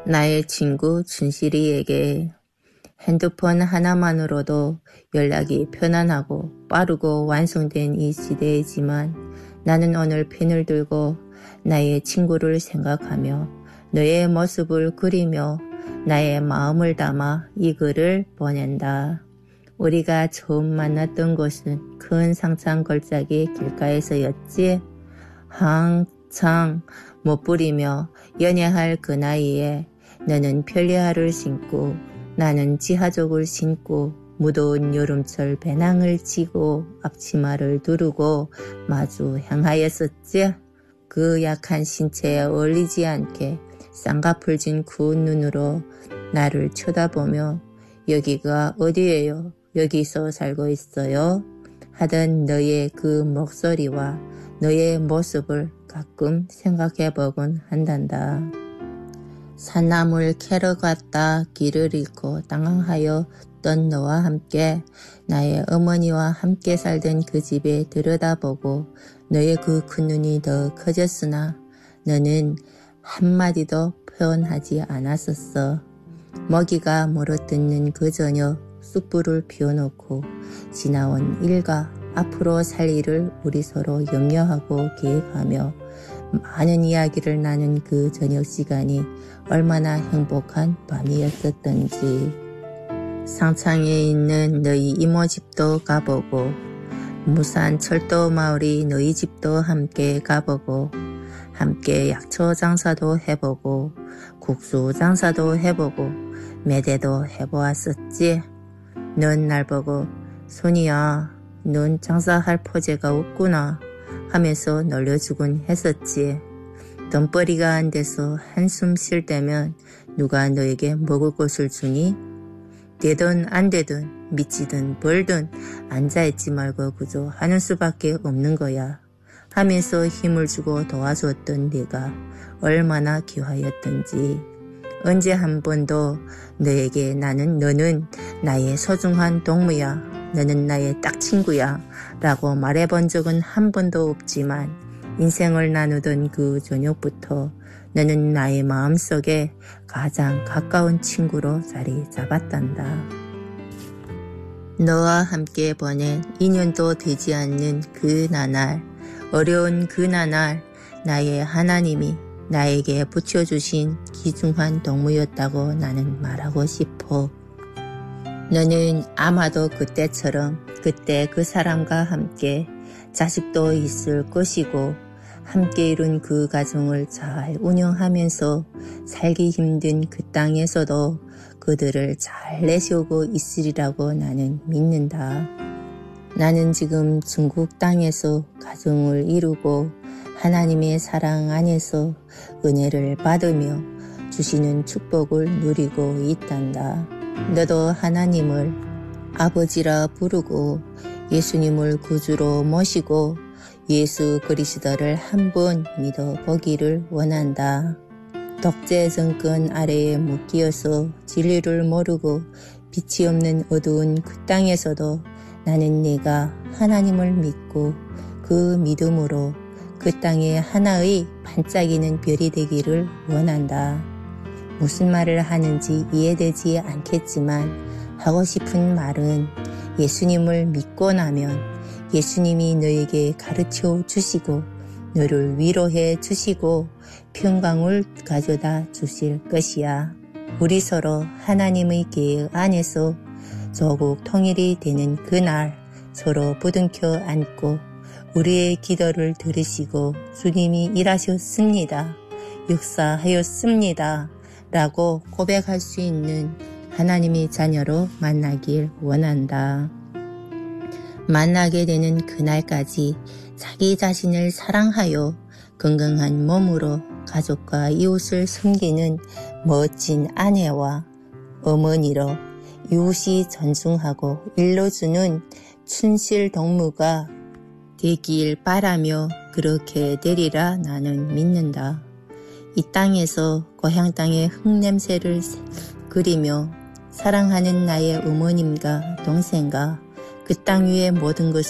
나의 친구 준실이에게 핸드폰 하나만으로도 연락이 편안하고 빠르고 완성된 이 시대이지만 나는 오늘 펜을 들고 나의 친구를 생각하며 너의 모습을 그리며 나의 마음을 담아 이 글을 보낸다. 우리가 처음 만났던 곳은 큰 상창 걸작의 길가에서였지. 한창 못 부리며 연애할 그 나이에 너는 편리화를 신고 나는 지하족을 신고 무더운 여름철 배낭을 지고 앞치마를 두르고 마주 향하였었지. 그 약한 신체에 어울리지 않게 쌍꺼풀 진 구운 눈으로 나를 쳐다보며 여기가 어디예요? 여기서 살고 있어요? 하던 너의 그 목소리와 너의 모습을 가끔 생각해보곤 한단다. 산나물 캐러 갔다 길을 잃고 당황하였던 너와 함께 나의 어머니와 함께 살던 그 집에 들여다보고 너의 그 큰 눈이 더 커졌으나 너는 한마디도 표현하지 않았었어. 먹이가 물어뜯는 그 저녁 쑥불을 피워놓고 지나온 일과 앞으로 살 일을 우리 서로 염려하고 계획하며 많은 이야기를 나눈 그 저녁 시간이 얼마나 행복한 밤이었었던지. 상창에 있는 너희 이모 집도 가보고 무산 철도 마을이 너희 집도 함께 가보고 함께 약초 장사도 해보고 국수 장사도 해보고 매대도 해보았었지. 넌 날 보고 손이야 넌 장사할 포재가 없구나 하면서 놀려주곤 했었지. 돈벌이가 안 돼서 한숨 쉴 때면 누가 너에게 먹을 것을 주니? 되든 안 되든 미치든 벌든 앉아있지 말고 그저 하는 수밖에 없는 거야 하면서 힘을 주고 도와주었던 네가 얼마나 귀하였던지. 언제 한 번도 너에게 너는 나의 소중한 동무야, 너는 나의 딱 친구야 라고 말해본 적은 한 번도 없지만 인생을 나누던 그 저녁부터 너는 나의 마음속에 가장 가까운 친구로 자리 잡았단다. 너와 함께 보낸 2년도 되지 않는 그 나날, 어려운 그 나날 나의 하나님이 나에게 붙여주신 귀중한 동무였다고 나는 말하고 싶어. 너는 아마도 그때처럼 그때 그 사람과 함께 자식도 있을 것이고 함께 이룬 그 가정을 잘 운영하면서 살기 힘든 그 땅에서도 그들을 잘 내세우고 있으리라고 나는 믿는다. 나는 지금 중국 땅에서 가정을 이루고 하나님의 사랑 안에서 은혜를 받으며 주시는 축복을 누리고 있단다. 너도 하나님을 아버지라 부르고 예수님을 구주로 모시고 예수 그리스도를 한번 믿어보기를 원한다. 독재 정권 아래에 묶여서 진리를 모르고 빛이 없는 어두운 그 땅에서도 나는 네가 하나님을 믿고 그 믿음으로 그 땅에 하나의 반짝이는 별이 되기를 원한다. 무슨 말을 하는지 이해되지 않겠지만 하고 싶은 말은 예수님을 믿고 나면 예수님이 너에게 가르쳐 주시고 너를 위로해 주시고 평강을 가져다 주실 것이야. 우리 서로 하나님의 계획 안에서 조국 통일이 되는 그날 서로 부둥켜 안고 우리의 기도를 들으시고 주님이 일하셨습니다. 역사하였습니다. 라고 고백할 수 있는 하나님의 자녀로 만나길 원한다. 만나게 되는 그날까지 자기 자신을 사랑하여 건강한 몸으로 가족과 이웃을 섬기는 멋진 아내와 어머니로 이웃이 존중하고 일러주는 춘실 동무가 되길 바라며 그렇게 되리라 나는 믿는다. 이 땅에서 고향 땅의 흙냄새를 그리며 사랑하는 나의 어머님과 동생과 그 땅 위의 모든 것을